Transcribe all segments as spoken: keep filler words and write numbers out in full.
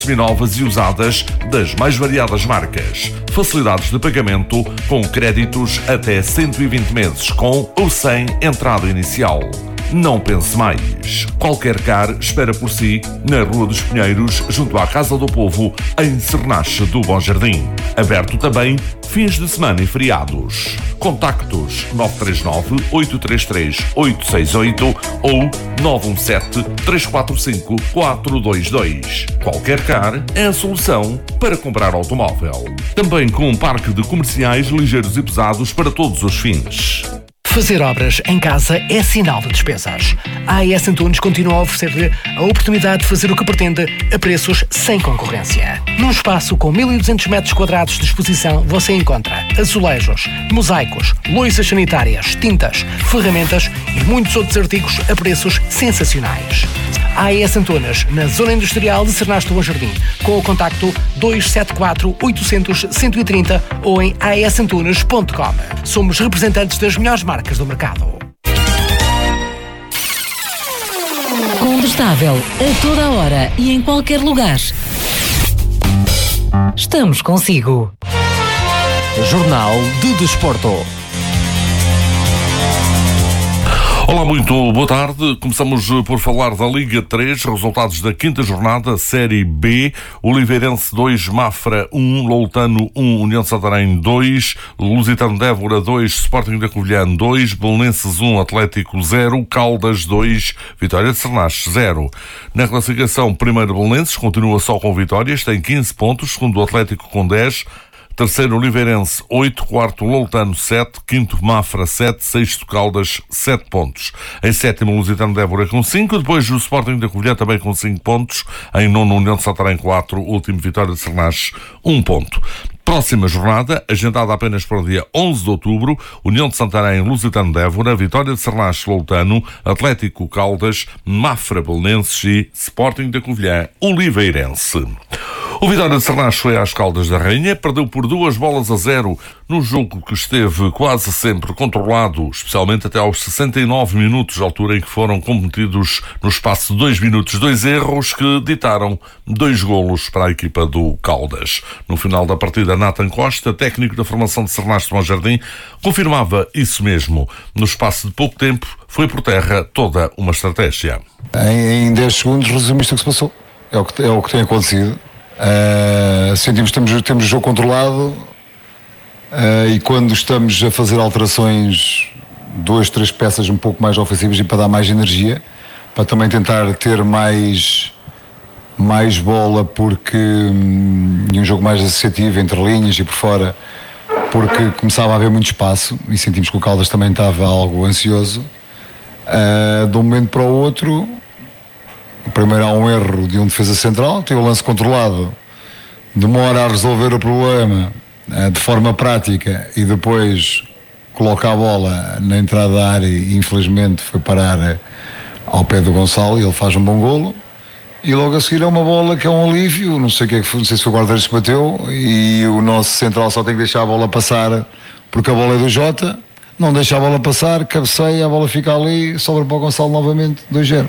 novas e usadas das mais variadas marcas. Facilidades de pagamento com créditos até cento e vinte meses com ou sem entrada inicial. Não pense mais. Qualquer car espera por si na Rua dos Pinheiros, junto à Casa do Povo, em Cernache do Bom Jardim. Aberto também fins de semana e feriados. Contactos nove três nove, oito três três, oito seis oito ou nove um sete, três quatro cinco, quatro dois dois. Qualquer car é a solução para comprar automóvel. Também com um parque de comerciais ligeiros e pesados para todos os fins. Fazer obras em casa é sinal de despesas. A AES Antunes continua a oferecer-lhe a oportunidade de fazer o que pretende a preços sem concorrência. Num espaço com mil e duzentos metros quadrados de exposição, você encontra azulejos, mosaicos, louças sanitárias, tintas, ferramentas e muitos outros artigos a preços sensacionais. A AES Antunes, na Zona Industrial de Cernache do Bom Jardim, com o contacto dois sete quatro, oito zero zero, um três zero ou em a e s antunes ponto com. Somos representantes das melhores marcas do mercado. Combustável a toda a hora e em qualquer lugar. Estamos consigo. Jornal de Desporto. Olá, muito boa tarde. Começamos por falar da Liga três, resultados da quinta jornada, Série B. Oliveirense dois, Mafra um, Loutano um, União de Santarém dois, Lusitano de Évora dois, Sporting da Covilhã dois, Belenenses um, Atlético zero, Caldas dois, Vitória de Cernache zero. Na classificação, primeiro Belenenses continua só com vitórias, tem quinze pontos, segundo o Atlético com dez, terceiro Oliveirense oito, quarto Loutano sete, quinto Mafra sete, sexto Caldas sete pontos. Em sétimo Lusitano de Évora com cinco, depois o Sporting da Covilhã também com cinco pontos, em nono União de Santarém quatro, último Vitória de Cernache um ponto. Próxima jornada, agendada apenas para o dia onze de outubro, União de Santarém, Lusitano de Évora, Vitória de Cernache, Loutano, Atlético Caldas, Mafra Belenenses e Sporting da Covilhã, Oliveirense. O Vitória de Cernache foi às Caldas da Rainha, perdeu por duas bolas a zero num jogo que esteve quase sempre controlado, especialmente até aos sessenta e nove minutos, altura em que foram cometidos no espaço de dois minutos, dois erros que ditaram dois golos para a equipa do Caldas. No final da partida, Nathan Costa, técnico da formação de Cernache de Bom Jardim, confirmava isso mesmo. No espaço de pouco tempo, foi por terra toda uma estratégia. Em, em dez segundos resumiste o que se passou. É o que, é o que tem acontecido. Uh, sentimos que temos, temos o jogo controlado uh, e quando estamos a fazer alterações, duas, três peças um pouco mais ofensivas e para dar mais energia, para também tentar ter mais, mais bola, porque hum, e um jogo mais associativo entre linhas e por fora, porque começava a haver muito espaço e sentimos que o Caldas também estava algo ansioso. Uh, de um momento para o outro, primeiro há um erro de um defesa central, tem o lance controlado, demora a resolver o problema de forma prática e depois coloca a bola na entrada da área e infelizmente foi parar ao pé do Gonçalo e ele faz um bom golo. E logo a seguir é uma bola que é um alívio, não sei o que é que foi, não sei se o guarda-redes se bateu e o nosso central só tem que deixar a bola passar porque a bola é do Jota, não deixa a bola passar, cabeceia, a bola fica ali, sobra para o Gonçalo novamente, dois zero.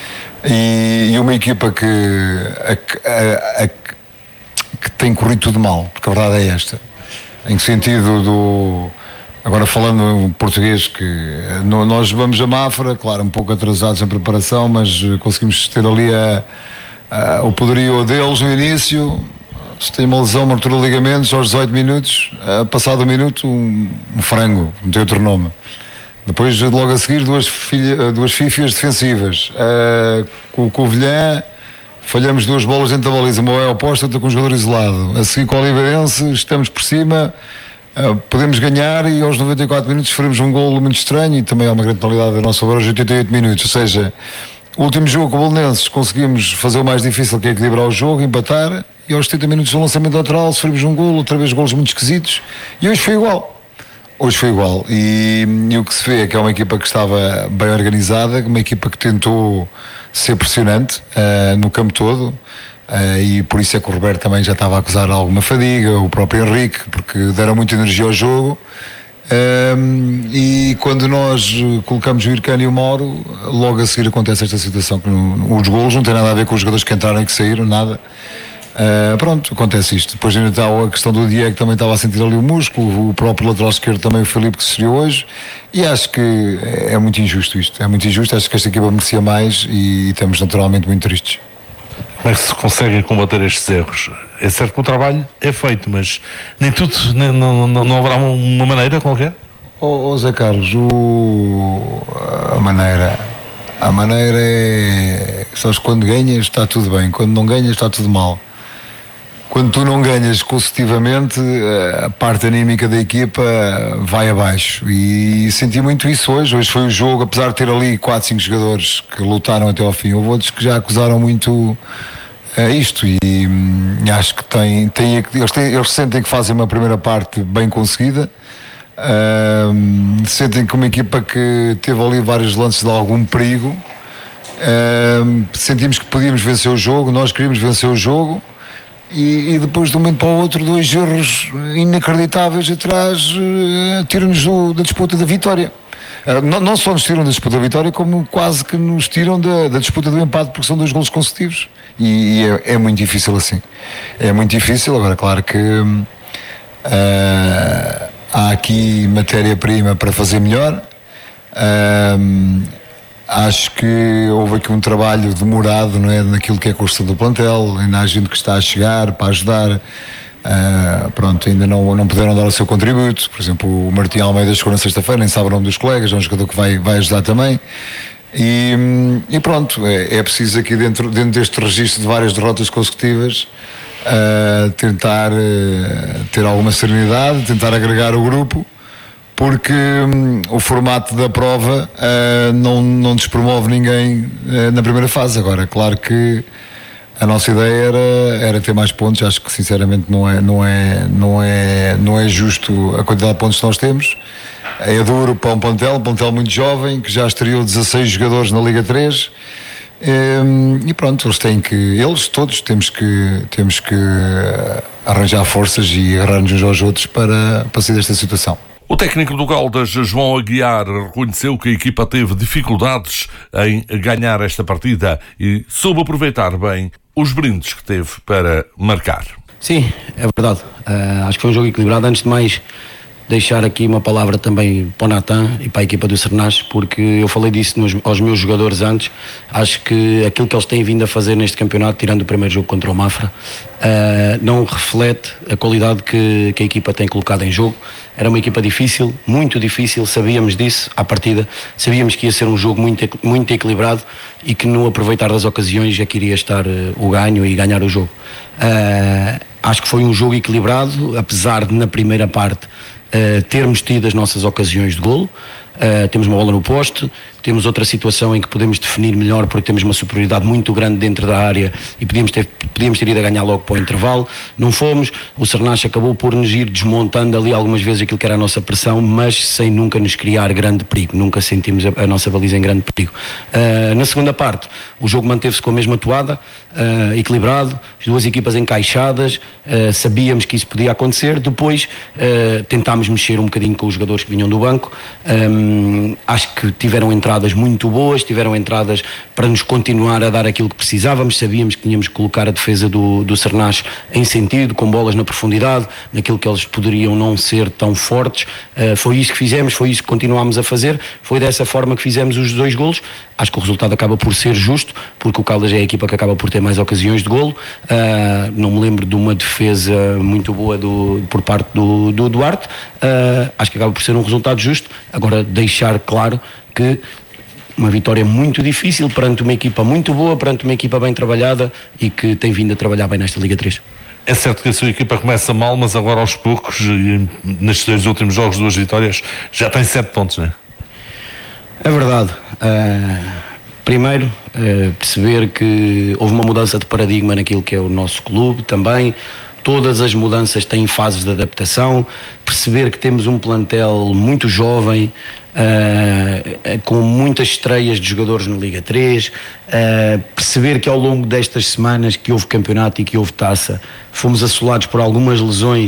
E, e uma equipa que, a, a, a, que tem corrido tudo mal, porque a verdade é esta. Em que sentido do... Agora falando em português, que no, nós vamos a Mafra, claro, um pouco atrasados em preparação, mas conseguimos ter ali a, a, o poderio deles no início. Se tem uma lesão, uma ruptura de ligamentos, aos dezoito minutos, a passado um minuto, um, um frango, não tem outro nome. Depois, logo a seguir, duas, filha, duas fifias defensivas. Uh, com o Covilhã, falhamos duas bolas dentro da baliza. Uma é oposta, outra com um jogador isolado. A seguir, com o Oliveirense, estamos por cima, uh, podemos ganhar e aos noventa e quatro minutos sofremos um golo muito estranho e também há uma grande penalidade da nossa favor aos oitenta e oito minutos. Ou seja, o último jogo com o Belenenses conseguimos fazer o mais difícil, que é equilibrar o jogo, empatar, e aos setenta minutos do lançamento lateral sofremos um golo, outra vez golos muito esquisitos, e hoje foi igual. Hoje foi igual e, e o que se vê é que é uma equipa que estava bem organizada, uma equipa que tentou ser pressionante uh, no campo todo uh, e por isso é que o Roberto também já estava a acusar alguma fadiga, o próprio Henrique, porque deram muita energia ao jogo uh, e quando nós colocamos o Ircano e o Mauro, logo a seguir acontece esta situação, que no, os golos não têm nada a ver com os jogadores que entraram e que saíram, nada. Uh, pronto, acontece isto. Depois ainda está a questão do Diego, que também estava a sentir ali o músculo, o próprio lateral esquerdo também, o Filipe, que se estreou hoje, e acho que é muito injusto isto, é muito injusto, acho que esta equipa merecia mais e estamos naturalmente muito tristes. Como é que se conseguem combater estes erros? É certo que o trabalho é feito, mas nem tudo, nem, não, não, não haverá uma maneira qualquer? Ó oh, Zé Carlos, o, a maneira a maneira é, sabes, quando ganhas está tudo bem, quando não ganhas está tudo mal. Quando tu não ganhas consecutivamente, a parte anímica da equipa vai abaixo, e senti muito isso hoje. Hoje foi o jogo, apesar de ter ali quatro, cinco jogadores que lutaram até ao fim, houve outros que já acusaram muito uh, isto, e hum, acho que tem, tem, eles, têm, eles sentem que fazem uma primeira parte bem conseguida, uh, sentem que uma equipa que teve ali vários lances de algum perigo, uh, sentimos que podíamos vencer o jogo, nós queríamos vencer o jogo. E, e depois de um momento para o outro, dois erros inacreditáveis atrás uh, tiram-nos do, da disputa da vitória. Uh, não, não só nos tiram da disputa da vitória, como quase que nos tiram da, da disputa do empate, porque são dois golos consecutivos. E, e é, é muito difícil assim. É muito difícil. Agora, claro que uh, há aqui matéria-prima para fazer melhor. Uh, Acho que houve aqui um trabalho demorado, não é, naquilo que é a construção do plantel, ainda há gente que está a chegar para ajudar, uh, pronto, ainda não, não puderam dar o seu contributo. Por exemplo, o Martim Almeida chegou na sexta-feira, nem sabe o nome dos colegas, é um jogador que vai, vai ajudar também. E, e pronto, é, é preciso aqui dentro, dentro deste registro de várias derrotas consecutivas, uh, tentar uh, ter alguma serenidade, tentar agregar o grupo, porque hum, o formato da prova uh, não, não despromove ninguém uh, na primeira fase. Agora, claro que a nossa ideia era, era ter mais pontos. Acho que sinceramente não é, não, é, não, é, não é justo a quantidade de pontos que nós temos. É duro para um plantel, um plantel muito jovem, que já estreou dezasseis jogadores na Liga três, um, e pronto, eles têm que, eles todos temos que, temos que arranjar forças e agarrar-nos uns aos outros para, para sair desta situação. O técnico do Caldas, João Aguiar, reconheceu que a equipa teve dificuldades em ganhar esta partida e soube aproveitar bem os brindes que teve para marcar. Sim, é verdade. Uh, acho que foi um jogo equilibrado. Antes de mais, deixar aqui uma palavra também para o Natan e para a equipa do Sernás, porque eu falei disso nos, aos meus jogadores antes. Acho que aquilo que eles têm vindo a fazer neste campeonato, tirando o primeiro jogo contra o Mafra, uh, não reflete a qualidade que, que a equipa tem colocado em jogo. Era uma equipa difícil, muito difícil, sabíamos disso à partida, sabíamos que ia ser um jogo muito, muito equilibrado e que no aproveitar das ocasiões é que iria estar uh, o ganho e ganhar o jogo. Uh, acho que foi um jogo equilibrado, apesar de na primeira parte uh, termos tido as nossas ocasiões de golo. Uh, temos uma bola no poste, temos outra situação em que podemos definir melhor porque temos uma superioridade muito grande dentro da área e podíamos ter, podíamos ter ido a ganhar logo para o intervalo, não fomos. O Sernás acabou por nos ir desmontando ali algumas vezes aquilo que era a nossa pressão, mas sem nunca nos criar grande perigo, nunca sentimos a, a nossa baliza em grande perigo. Uh, na segunda parte o jogo manteve-se com a mesma toada, uh, equilibrado, as duas equipas encaixadas, uh, sabíamos que isso podia acontecer. Depois uh, tentámos mexer um bocadinho com os jogadores que vinham do banco. um, Acho que tiveram entradas muito boas, tiveram entradas para nos continuar a dar aquilo que precisávamos. Sabíamos que tínhamos que colocar a defesa do, do Sernás em sentido, com bolas na profundidade, naquilo que eles poderiam não ser tão fortes. Uh, foi isso que fizemos, foi isso que continuámos a fazer, foi dessa forma que fizemos os dois golos. Acho que o resultado acaba por ser justo, porque o Caldas é a equipa que acaba por ter mais ocasiões de golo. Uh, não me lembro de uma defesa muito boa do, por parte do, do Duarte. Uh, acho que acaba por ser um resultado justo. Agora, deixar claro que uma vitória muito difícil perante uma equipa muito boa, perante uma equipa bem trabalhada e que tem vindo a trabalhar bem nesta Liga três. É certo que a sua equipa começa mal, mas agora aos poucos, nestes dois últimos jogos, duas vitórias, já tem sete pontos, não é? É verdade. Uh, primeiro, uh, perceber que houve uma mudança de paradigma naquilo que é o nosso clube também. Todas as mudanças têm fases de adaptação. Perceber que temos um plantel muito jovem, uh, com muitas estreias de jogadores na Liga três. Uh, perceber que ao longo destas semanas que houve campeonato e que houve taça, fomos assolados por algumas lesões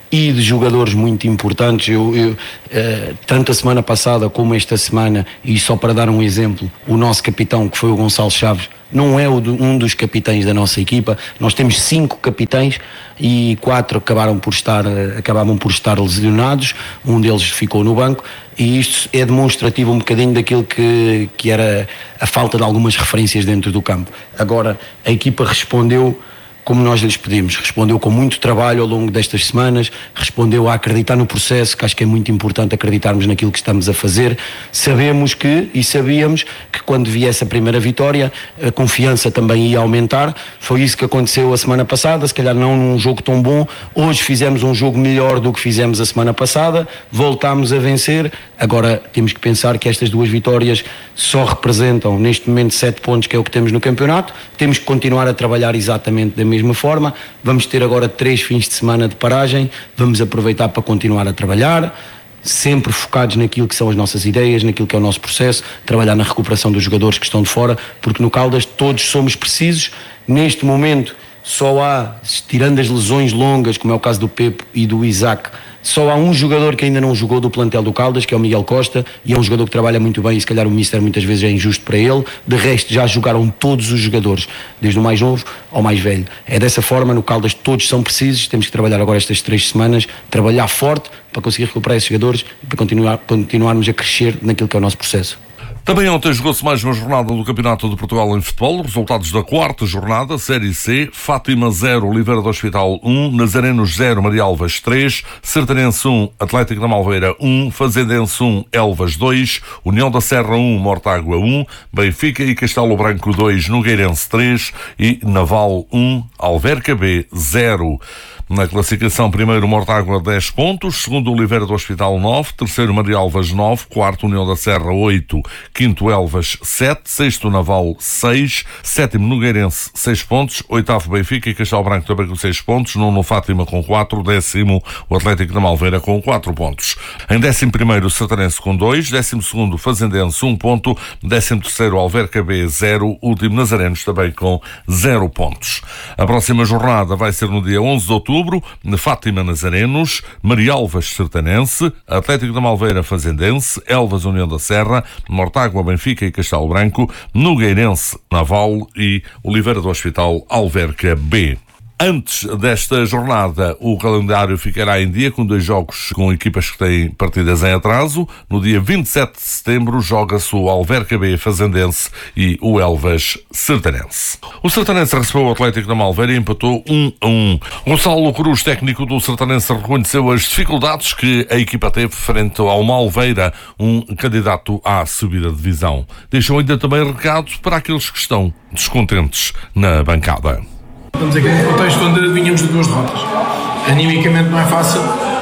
e de jogadores muito importantes. Eu, eu, uh, tanto a semana passada como esta semana, e só para dar um exemplo, o nosso capitão, que foi o Gonçalo Chaves, não é o do, um dos capitães da nossa equipa. Nós temos cinco capitães e quatro acabaram por estar, acabavam por estar lesionados, um deles ficou no banco, e isto é demonstrativo um bocadinho daquilo que, que era a falta de algumas referências dentro do campo. Agora, a equipa respondeu como nós lhes pedimos, respondeu com muito trabalho ao longo destas semanas, respondeu a acreditar no processo, que acho que é muito importante acreditarmos naquilo que estamos a fazer. Sabemos que, e sabíamos que quando viesse a primeira vitória, a confiança também ia aumentar. Foi isso que aconteceu a semana passada, se calhar não num jogo tão bom. Hoje fizemos um jogo melhor do que fizemos a semana passada, voltámos a vencer. Agora temos que pensar que estas duas vitórias só representam neste momento sete pontos, que é o que temos no campeonato. Temos que continuar a trabalhar exatamente da mesma forma. Vamos ter agora três fins de semana de paragem, vamos aproveitar para continuar a trabalhar, sempre focados naquilo que são as nossas ideias, naquilo que é o nosso processo, trabalhar na recuperação dos jogadores que estão de fora, porque no Caldas todos somos precisos. Neste momento só há, tirando as lesões longas, como é o caso do Pepe e do Isaac, só há um jogador que ainda não jogou do plantel do Caldas, que é o Miguel Costa, e é um jogador que trabalha muito bem, e se calhar o Mister muitas vezes é injusto para ele. De resto, já jogaram todos os jogadores, desde o mais novo ao mais velho. É dessa forma, no Caldas todos são precisos, temos que trabalhar agora estas três semanas, trabalhar forte para conseguir recuperar esses jogadores e para continuar, continuarmos a crescer naquilo que é o nosso processo. Também ontem jogou-se mais uma jornada do Campeonato de Portugal em futebol. Resultados da quarta jornada, Série C: Fátima zero, Oliveira do Hospital um, Nazarenos zero, Maria Alvas três, Sertanense um, Atlético da Malveira um, Fazendense um, Elvas dois, União da Serra um, Mortágua um, Benfica e Castelo Branco dois, Nogueirense três e Naval um, Alverca B zero. Na classificação, primeiro Mortágua dez pontos, segundo Oliveira do Hospital nove, terceiro Maria Alvas nove, quarto União da Serra oito, quinto Elvas sete, sexto Naval seis, sétimo Nogueirense seis pontos, oitavo Benfica e Castelo Branco também com seis pontos, nono Fátima com quatro, décimo o Atlético da Malveira com quatro pontos. Em décimo primeiro Sertanense com dois, décimo segundo Fazendense um ponto, décimo terceiro Alverca B zero, último Nazarenos também com zero pontos. A próxima jornada vai ser no dia onze de outubro, Fátima Nazarenos, Maria Alvas Sertanense, Atlético da Malveira Fazendense, Elvas União da Serra, Mortágua Benfica e Castelo Branco, Nogueirense Naval e Oliveira do Hospital Alverca B. Antes desta jornada, o calendário ficará em dia com dois jogos com equipas que têm partidas em atraso. No dia vinte e sete de setembro joga-se o Alverca B Fazendense e o Elvas Sertanense. O Sertanense recebeu o Atlético da Malveira e empatou um a um. Gonçalo Cruz, técnico do Sertanense, reconheceu as dificuldades que a equipa teve frente ao Malveira, um candidato à subida de divisão. Deixou ainda também recado para aqueles que estão descontentes na bancada. Estamos aqui num contexto onde vinhamos de duas derrotas. Animicamente não é fácil.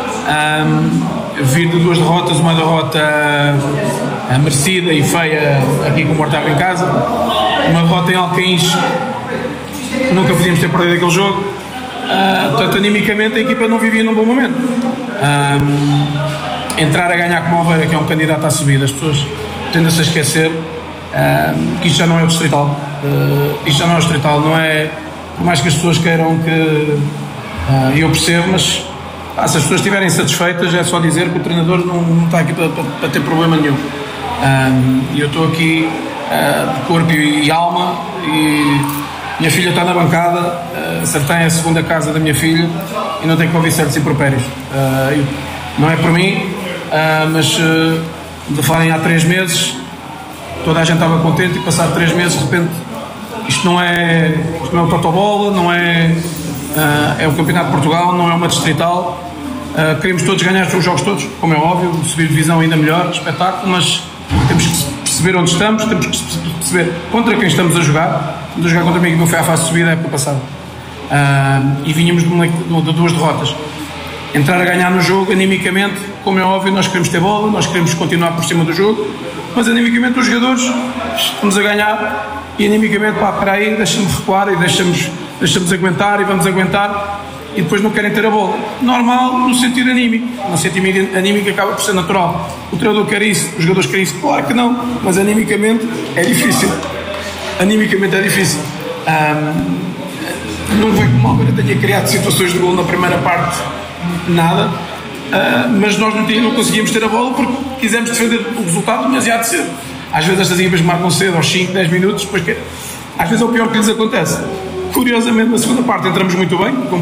Um, vir de duas derrotas, uma derrota uh, merecida e feia aqui com o Mortágua em casa, uma derrota em Alcaíns, nunca podíamos ter perdido aquele jogo. Uh, portanto, animicamente a equipa não vivia num bom momento. Um, entrar a ganhar com o Malveira, que é um candidato à subida, as pessoas tendem-se a esquecer uh, que isto já não é o distrital. Uh, isto já não é o distrital, não é. Por mais que as pessoas queiram que uh, eu percebo, mas ah, se as pessoas estiverem satisfeitas é só dizer que o treinador não, não está aqui para, para, para ter problema nenhum. E uh, eu estou aqui uh, de corpo e, e alma, e minha filha está na bancada, uh, Sertã é a segunda casa da minha filha e não tenho que ouvir certos impropérios. Uh, eu, não é por mim, uh, mas uh, de falarem há três meses, toda a gente estava contente e passado três meses de repente isto não é, isto não é o Totobola, não é, uh, é o Campeonato de Portugal, não é uma distrital. Uh, queremos todos ganhar os jogos todos, como é óbvio, subir de divisão ainda melhor, espetáculo, mas temos que perceber onde estamos, temos que perceber contra quem estamos a jogar. Estamos a jogar contra mim, que não foi à fase de subida da época passada. Uh, e vinhamos de, uma, de duas derrotas. Entrar a ganhar no jogo, animicamente, como é óbvio, nós queremos ter bola, nós queremos continuar por cima do jogo, mas animicamente os jogadores estamos a ganhar. E animicamente, pá, para aí, deixa-me recuar e deixa-nos, deixa-nos aguentar e vamos aguentar, e depois não querem ter a bola. Normal no sentido anímico. No sentido anímico acaba por ser natural. O treinador quer isso, os jogadores querem isso, claro que não, mas animicamente é difícil. Animicamente é difícil. Um, não foi como o Almeida tenha criado situações de gol na primeira parte, nada, uh, mas nós não, tínhamos, não conseguíamos ter a bola porque quisemos defender o resultado demasiado cedo. Às vezes estas equipas marcam cedo, aos cinco, dez minutos, depois que, às vezes é o pior que lhes acontece. Curiosamente, na segunda parte entramos muito bem, com